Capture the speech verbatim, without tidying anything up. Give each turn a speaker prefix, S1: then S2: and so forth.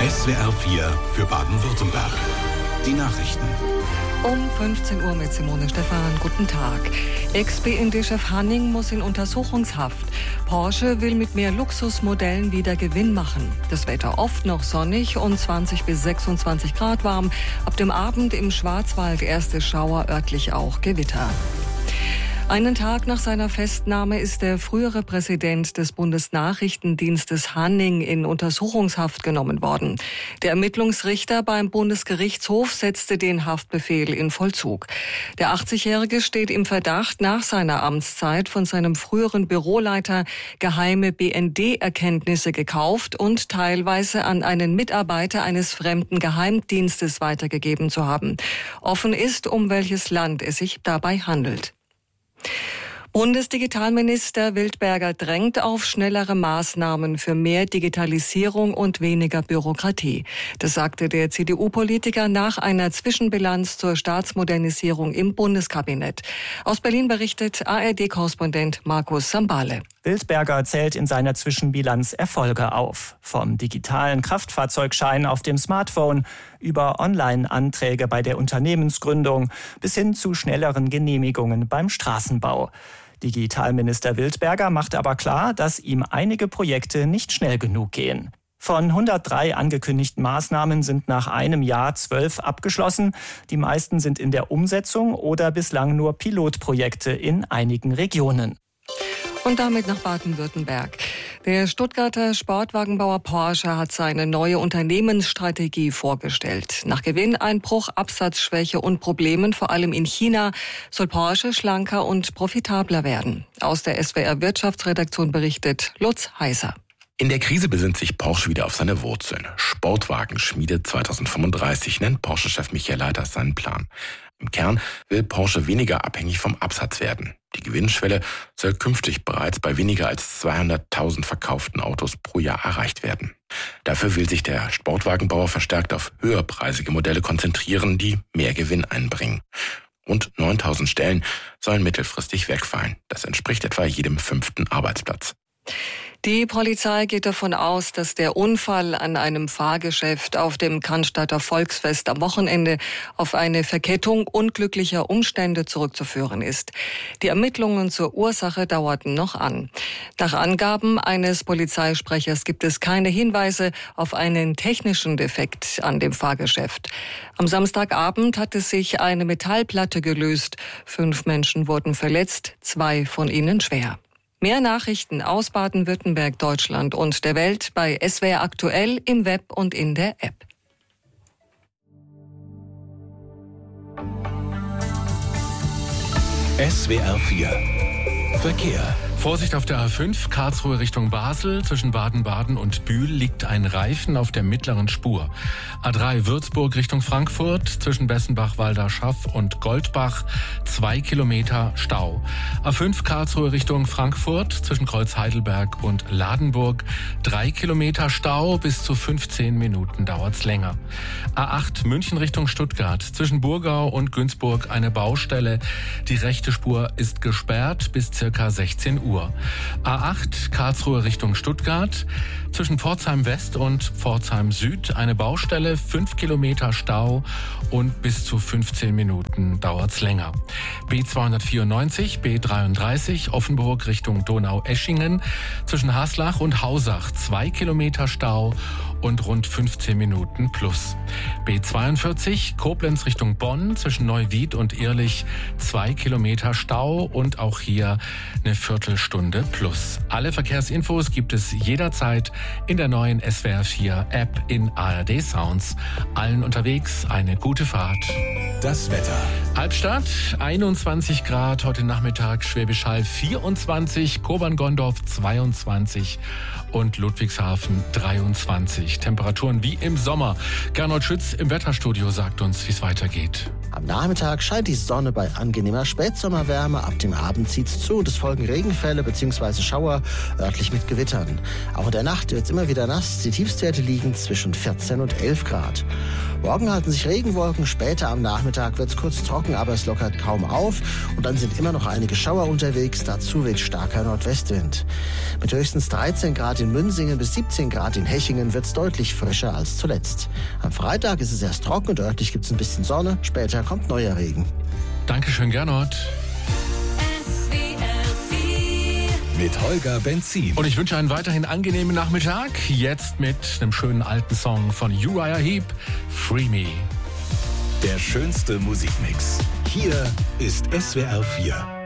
S1: S W R vier für Baden-Württemberg. Die Nachrichten.
S2: Um fünfzehn Uhr mit Simone Stephan. Guten Tag. Ex-B N D-Chef Hanning muss in Untersuchungshaft. Porsche will mit mehr Luxusmodellen wieder Gewinn machen. Das Wetter oft noch sonnig und zwanzig bis sechsundzwanzig Grad warm. Ab dem Abend im Schwarzwald erste Schauer, örtlich auch Gewitter. Einen Tag nach seiner Festnahme ist der frühere Präsident des Bundesnachrichtendienstes Hanning in Untersuchungshaft genommen worden. Der Ermittlungsrichter beim Bundesgerichtshof setzte den Haftbefehl in Vollzug. Der achtzigjährige steht im Verdacht, nach seiner Amtszeit von seinem früheren Büroleiter geheime B N D-Erkenntnisse gekauft und teilweise an einen Mitarbeiter eines fremden Geheimdienstes weitergegeben zu haben. Offen ist, um welches Land es sich dabei handelt. Bundesdigitalminister Wildberger drängt auf schnellere Maßnahmen für mehr Digitalisierung und weniger Bürokratie. Das sagte der C D U-Politiker nach einer Zwischenbilanz zur Staatsmodernisierung im Bundeskabinett. Aus Berlin berichtet A R D-Korrespondent Markus Sambale.
S3: Wildberger zählt in seiner Zwischenbilanz Erfolge auf. Vom digitalen Kraftfahrzeugschein auf dem Smartphone über Online-Anträge bei der Unternehmensgründung bis hin zu schnelleren Genehmigungen beim Straßenbau. Digitalminister Wildberger macht aber klar, dass ihm einige Projekte nicht schnell genug gehen. Von hundertdrei angekündigten Maßnahmen sind nach einem Jahr zwölf abgeschlossen. Die meisten sind in der Umsetzung oder bislang nur Pilotprojekte in einigen Regionen.
S2: Und damit nach Baden-Württemberg. Der Stuttgarter Sportwagenbauer Porsche hat seine neue Unternehmensstrategie vorgestellt. Nach Gewinneinbruch, Absatzschwäche und Problemen, vor allem in China, soll Porsche schlanker und profitabler werden. Aus der S W R Wirtschaftsredaktion berichtet Lutz Heiser.
S4: In der Krise besinnt sich Porsche wieder auf seine Wurzeln. Sportwagenschmiede zweitausendfünfunddreißig nennt Porsche-Chef Michael Leiters seinen Plan. Im Kern will Porsche weniger abhängig vom Absatz werden. Die Gewinnschwelle soll künftig bereits bei weniger als zweihunderttausend verkauften Autos pro Jahr erreicht werden. Dafür will sich der Sportwagenbauer verstärkt auf höherpreisige Modelle konzentrieren, die mehr Gewinn einbringen. Rund neuntausend Stellen sollen mittelfristig wegfallen. Das entspricht etwa jedem fünften Arbeitsplatz.
S2: Die Polizei geht davon aus, dass der Unfall an einem Fahrgeschäft auf dem Cannstatter Volksfest am Wochenende auf eine Verkettung unglücklicher Umstände zurückzuführen ist. Die Ermittlungen zur Ursache dauerten noch an. Nach Angaben eines Polizeisprechers gibt es keine Hinweise auf einen technischen Defekt an dem Fahrgeschäft. Am Samstagabend hatte sich eine Metallplatte gelöst. Fünf Menschen wurden verletzt, zwei von ihnen schwer. Mehr Nachrichten aus Baden-Württemberg, Deutschland und der Welt bei S W R aktuell im Web und in der App.
S1: S W R vier Verkehr.
S5: Vorsicht auf der A fünf, Karlsruhe Richtung Basel. Zwischen Baden-Baden und Bühl liegt ein Reifen auf der mittleren Spur. A drei Würzburg Richtung Frankfurt. Zwischen Bessenbach, Walderschaff und Goldbach zwei Kilometer Stau. A fünf Karlsruhe Richtung Frankfurt. Zwischen Kreuz Heidelberg und Ladenburg drei Kilometer Stau. Bis zu fünfzehn Minuten dauert's länger. A acht München Richtung Stuttgart. Zwischen Burgau und Günzburg eine Baustelle. Die rechte Spur ist gesperrt bis circa sechzehn Uhr. A acht Karlsruhe Richtung Stuttgart. Zwischen Pforzheim West und Pforzheim Süd eine Baustelle, fünf Kilometer Stau und bis zu fünfzehn Minuten dauert's länger. B zweihundertvierundneunzig, B dreiunddreißig Offenburg Richtung Donau-Eschingen. Zwischen Haslach und Hausach zwei Kilometer Stau und rund fünfzehn Minuten plus. B zweiundvierzig Koblenz Richtung Bonn. Zwischen Neuwied und Irlich zwei Kilometer Stau und auch hier eine Viertelstunde plus. Alle Verkehrsinfos gibt es jederzeit in der neuen S W R vier App in A R D Sounds. Allen unterwegs eine gute Fahrt.
S1: Das Wetter.
S5: Albstadt einundzwanzig Grad, heute Nachmittag Schwäbisch Hall vierundzwanzig, Kobern-Gondorf zweiundzwanzig und Ludwigshafen dreiundzwanzig. Temperaturen wie im Sommer. Gernot Schütz im Wetterstudio sagt uns, wie es weitergeht.
S6: Am Nachmittag scheint die Sonne bei angenehmer Spätsommerwärme. Ab dem Abend zieht's zu und es folgen Regenfälle bzw. Schauer, örtlich mit Gewittern. Auch in der Nacht wird's immer wieder nass. Die Tiefstwerte liegen zwischen vierzehn und elf Grad. Morgen halten sich Regenwolken. Später am Nachmittag wird's kurz trocken, aber es lockert kaum auf. Und dann sind immer noch einige Schauer unterwegs. Dazu weht starker Nordwestwind. Mit höchstens dreizehn Grad in Münsingen bis siebzehn Grad in Hechingen wird's deutlich frischer als zuletzt. Am Freitag ist es erst trocken und örtlich gibt's ein bisschen Sonne. Später kommt neuer Regen.
S5: Dankeschön, Gernot.
S1: Mit Holger Benzin.
S5: Und ich wünsche einen weiterhin angenehmen Nachmittag. Jetzt mit einem schönen alten Song von Uriah Heep, Free Me.
S1: Der schönste Musikmix. Hier ist S W R vier.